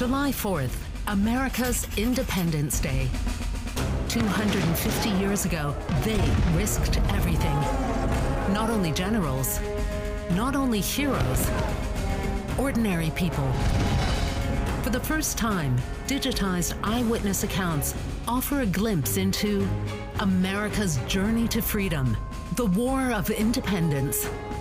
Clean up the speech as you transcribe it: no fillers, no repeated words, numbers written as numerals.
July 4th, America's Independence Day. 250 years ago, they risked everything. Not only generals, not only heroes, ordinary people. For the first time, digitized eyewitness accounts offer a glimpse into America's journey to freedom, the War of Independence,